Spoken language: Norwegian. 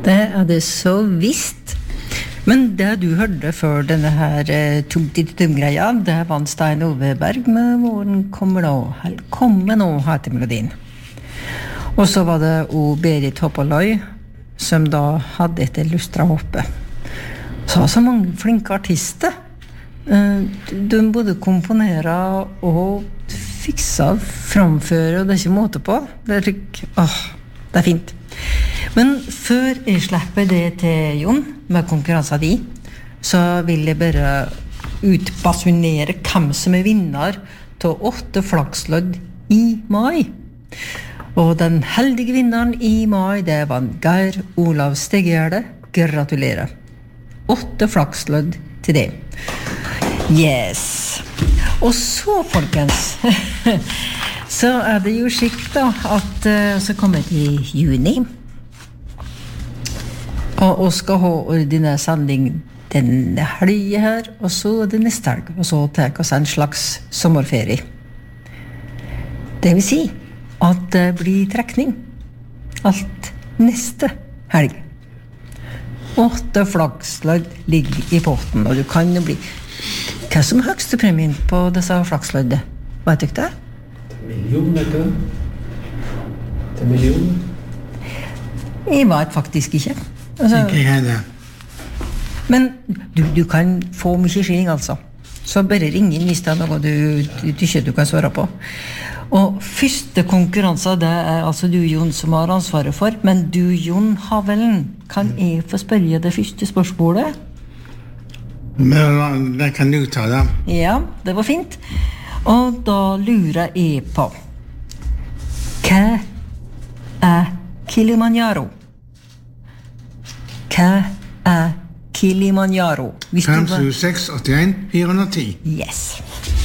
Det det så visst. Men det du hørte før denne her tum-tit-tum-greia, det var Stein Oveberg med Våren kommer nå. Velkommen nå, heter melodien. Og så var det Berit Hoppoløy, som da hadde etter lustra hoppe. Så mange flinke artister. De både komponere og fiksa, framføre, og det ikke måte på. Det det fint. Men før jeg slipper det til Jon, med konkurransen di, så vil jeg bare utbasunere hvem som vinner til 8 flakslodd i mai. Og den heldige vinneren i mai, det var Geir Olav Stegjerde. Gratulerer. 8 flakslodd til det. Yes. Og så, folkens, så det jo skikt da, at så kommer det i juni. Og skal ha ordinær sending denne helgen her, og så det neste helg, og så tar oss en slags sommerferie. Det vil si at det blir trekning alt neste helg. 8 flakslodd ligger i potten, og du kan jo bli... Hva som høyeste premien på disse flaksloddet? Vet du ikke det? Million, vet du? Det million? Jeg vet faktisk ikke. Altså, ikke jeg det. Men du kan få mye skilling, altså. Så bare ring inn hvis det noe du kan svare på. Og første konkurranse, det altså du, Jon, som har ansvaret for. Men du, Jon Havelen, kan jeg få spørre det første spørsmålet? Men det kan du ta da. Ja, det var fint. Og da lurer jeg på, hva Kilimanjaro? Hva Kilimanjaro? 5, 7, 6, 81, 410. Yes.